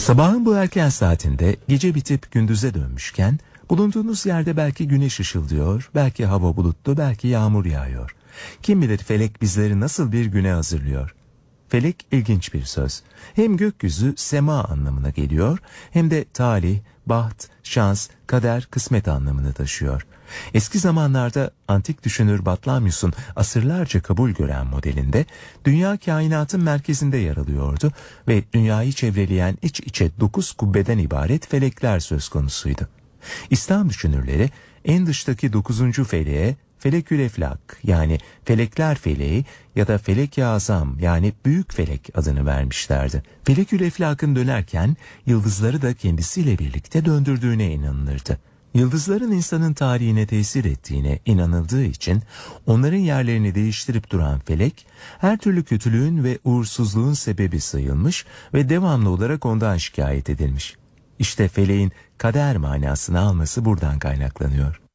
Sabahın bu erken saatinde gece bitip gündüze dönmüşken bulunduğunuz yerde belki güneş ışıldıyor, belki hava bulutlu, belki yağmur yağıyor. Kim bilir felek bizleri nasıl bir güne hazırlıyor. Felek ilginç bir söz. Hem gökyüzü sema anlamına geliyor hem de talih, baht, şans, kader, kısmet anlamını taşıyor. Eski zamanlarda antik düşünür Batlamyus'un asırlarca kabul gören modelinde dünya kainatın merkezinde yer alıyordu ve dünyayı çevreleyen iç içe 9 kubbeden ibaret felekler söz konusuydu. İslam düşünürleri en dıştaki 9. feleğe Felekül Eflak yani felekler feleği ya da Felek-i Azam yani büyük felek adını vermişlerdi. Felekül Eflak'ın dönerken yıldızları da kendisiyle birlikte döndürdüğüne inanılırdı. Yıldızların insanın tarihine tesir ettiğine inanıldığı için onların yerlerini değiştirip duran felek her türlü kötülüğün ve uğursuzluğun sebebi sayılmış ve devamlı olarak ondan şikayet edilmiş. İşte feleğin kader manasını alması buradan kaynaklanıyor.